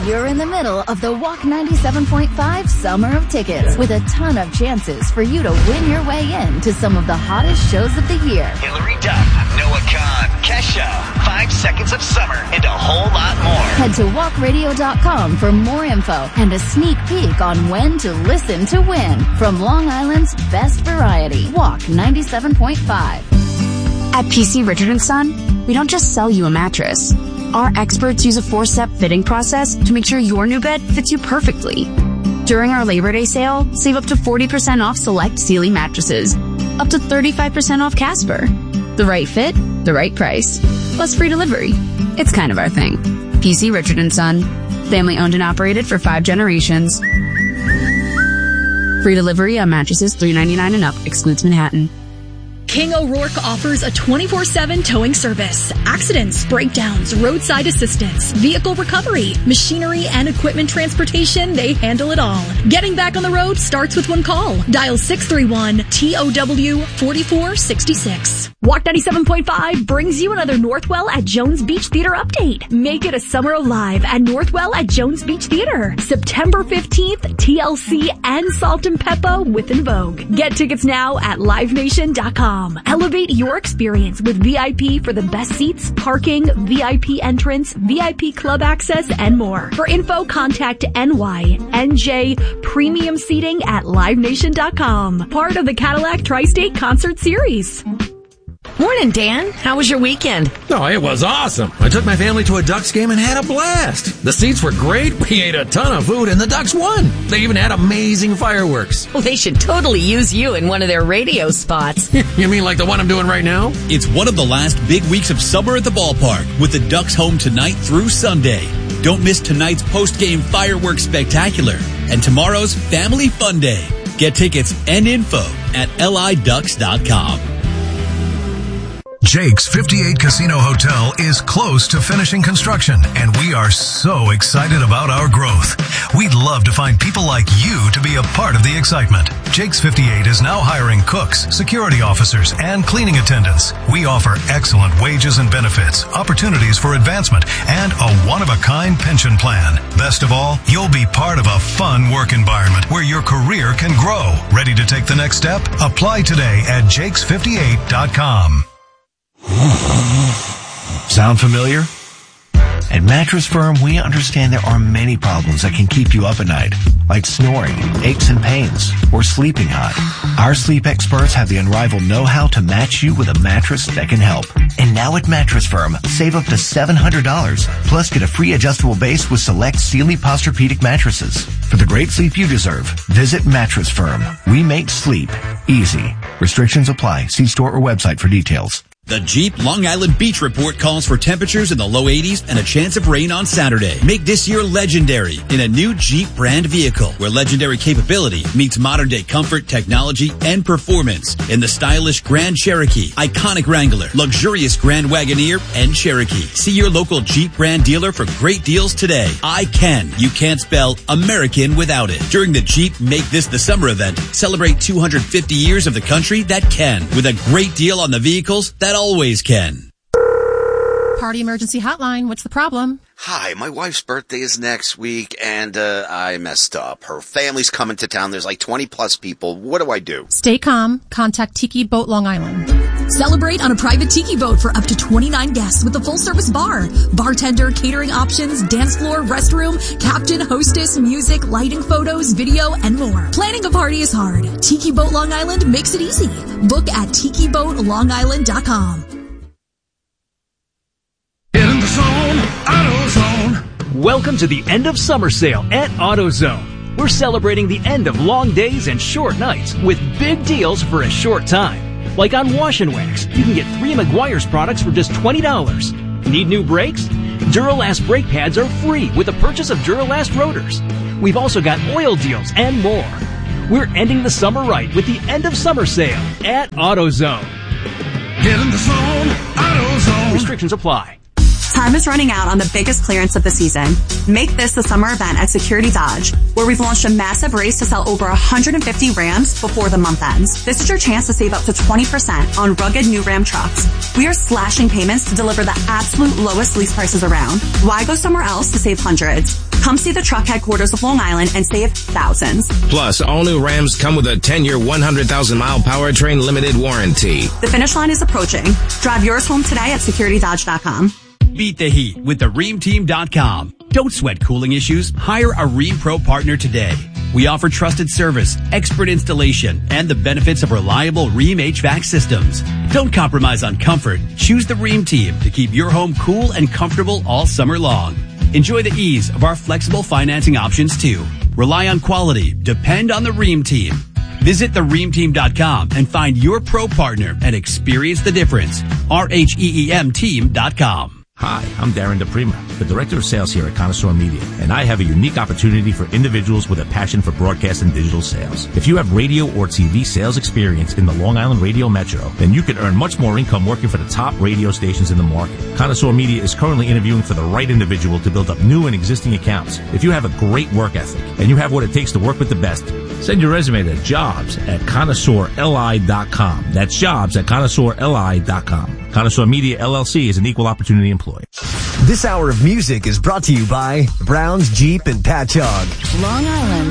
You're in the middle of the Walk 97.5 Summer of Tickets with a ton of chances for you to win your way in to some of the hottest shows of the year. Hillary Duff, Noah Khan, Kesha, 5 Seconds of Summer, and a whole lot more. Head to walkradio.com for more info and a sneak peek on when to listen to win from Long Island's best variety. Walk 97.5. At PC Richard & Son, we don't just sell you a mattress. Our experts use a 4-step fitting process to make sure your new bed fits you perfectly. During our Labor Day sale, save up to 40% off select Sealy mattresses, up to 35% off Casper. The right fit, the right price, plus free delivery. It's kind of our thing. PC Richard & Son, family owned and operated for 5 generations. Free delivery on mattresses $399 and up, excludes Manhattan. King O'Rourke offers a 24/7 towing service, accidents, breakdowns, roadside assistance, vehicle recovery, machinery and equipment transportation. They handle it all. Getting back on the road starts with one call. Dial 631-TOW-4466. Walk 97.5 brings you another Northwell at Jones Beach Theater update. Make it a summer alive at Northwell at Jones Beach Theater. September 15th, TLC and Salt and Peppa with En Vogue. Get tickets now at livenation.com. Elevate your experience with VIP for the best seats, parking, VIP entrance, VIP club access, and more. For info, contact NYNJ Premium Seating at livenation.com. Part of the Cadillac Tri-State Concert Series. Morning, Dan. How was your weekend? Oh, it was awesome. I took my family to a Ducks game and had a blast. The seats were great. We ate a ton of food, and the Ducks won. They even had amazing fireworks. Well, they should totally use you in one of their radio spots. You mean like the one I'm doing right now? It's one of the last big weeks of summer at the ballpark, with the Ducks home tonight through Sunday. Don't miss tonight's post-game fireworks spectacular and tomorrow's Family Fun Day. Get tickets and info at liducks.com. Jake's 58 Casino Hotel is close to finishing construction, and we are so excited about our growth. We'd love to find people like you to be a part of the excitement. Jake's 58 is now hiring cooks, security officers, and cleaning attendants. We offer excellent wages and benefits, opportunities for advancement, and a one-of-a-kind pension plan. Best of all, you'll be part of a fun work environment where your career can grow. Ready to take the next step? Apply today at jakes58.com. Sound familiar? At Mattress Firm, we understand there are many problems that can keep you up at night, like snoring, aches and pains, or sleeping hot. Our sleep experts have the unrivaled know-how to match you with a mattress that can help. And now at Mattress Firm, save up to $700, plus get a free adjustable base with select Sealy Posturepedic mattresses. For the great sleep you deserve, visit Mattress Firm. We make sleep easy. Restrictions apply. See store or website for details. The Jeep Long Island Beach Report calls for temperatures in the low 80s and a chance of rain on Saturday. Make this year legendary in a new Jeep brand vehicle where legendary capability meets modern-day comfort, technology, and performance in the stylish Grand Cherokee, iconic Wrangler, luxurious Grand Wagoneer, and Cherokee. See your local Jeep brand dealer for great deals today. You can't spell American without it. During the Jeep Make This the Summer event, celebrate 250 years of the country that can with a great deal on the vehicles that always can. Party Emergency Hotline. What's the problem? Hi, my wife's birthday is next week, and I messed up. Her family's coming to town. There's like 20 plus people. What do I do? Stay calm. Contact Tiki Boat Long Island. Celebrate on a private tiki boat for up to 29 guests with a full-service bar, bartender, catering options, dance floor, restroom, captain, hostess, music, lighting, photos, video, and more. Planning a party is hard. Tiki Boat Long Island makes it easy. Book at tikiboatlongisland.com. Get in the zone, AutoZone. Welcome to the end of summer sale at AutoZone. We're celebrating the end of long days and short nights with big deals for a short time. Like on Wash and Wax, you can get 3 Meguiar's products for just $20. Need new brakes? Duralast brake pads are free with the purchase of Duralast rotors. We've also got oil deals and more. We're ending the summer right with the end of summer sale at AutoZone. Get in the zone, AutoZone. Restrictions apply. Time is running out on the biggest clearance of the season. Make this the summer event at Security Dodge, where we've launched a massive race to sell over 150 Rams before the month ends. This is your chance to save up to 20% on rugged new Ram trucks. We are slashing payments to deliver the absolute lowest lease prices around. Why go somewhere else to save hundreds? Come see the truck headquarters of Long Island and save thousands. Plus, all new Rams come with a 10-year, 100,000-mile powertrain limited warranty. The finish line is approaching. Drive yours home today at securitydodge.com. Beat the heat with the ReamTeam.com. Don't sweat cooling issues. Hire a Ream Pro partner today. We offer trusted service, expert installation, and the benefits of reliable Ream HVAC systems. Don't compromise on comfort. Choose the Ream Team to keep your home cool and comfortable all summer long. Enjoy the ease of our flexible financing options too. Rely on quality. Depend on the Ream Team. Visit thereamteam.com and find your pro partner and experience the difference. RHEEMteam.com. Hi, I'm Darren DePrima, the Director of Sales here at Connoisseur Media, and I have a unique opportunity for individuals with a passion for broadcast and digital sales. If you have radio or TV sales experience in the Long Island Radio Metro, then you can earn much more income working for the top radio stations in the market. Connoisseur Media is currently interviewing for the right individual to build up new and existing accounts. If you have a great work ethic and you have what it takes to work with the best, send your resume to jobs@connoisseurli.com. That's jobs@connoisseurli.com. Connoisseur Media LLC is an equal opportunity employer. This hour of music is brought to you by Brown's Jeep and Patchogue. Long Island.